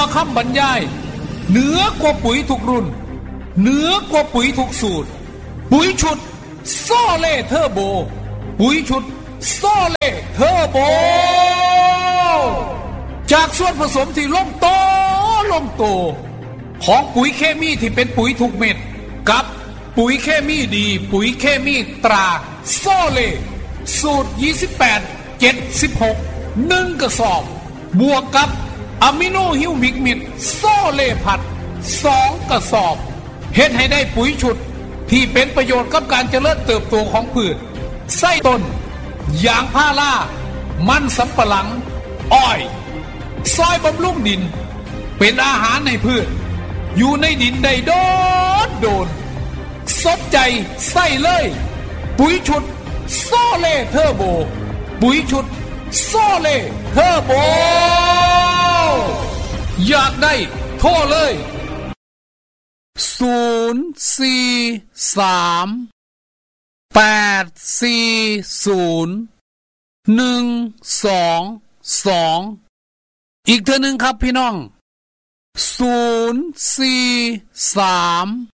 คำบรรยายเหนือกว่าปุ๋ยทุกรุ่นเหนือกว่าปุ๋ยทุกสูตรปุ๋ยชุดโซเล่เทอร์โบปุ๋ยชุดโซเล่เทอร์โบจากส่วนผสมที่ลงโตของปุ๋ยเคมีที่เป็นปุ๋ยทุกเม็ดกับปุ๋ยเคมีดีปุ๋ยเคมีตราโซเล่สูตร28 76 1กระสอบบวกกับอะมิโนฮิวมิกมิดโซเล่ผัด2กระสอบเฮ็ดให้ได้ปุ๋ยชุดที่เป็นประโยชน์กับการเจริญเติบโตของพืชไส้ต้นยางพารามันสำปะหลังอ้อยซอยบำรุงดินเป็นอาหารในพืชอยู่ในดินได้โดนสนใจใส่เลยปุ๋ยชุดโซเล่เทอร์โบปุ๋ยชุดโซเล่เทอร์โบอยากได้โทรเลย043801222อีกเทื่อนึงครับพี่น้อง043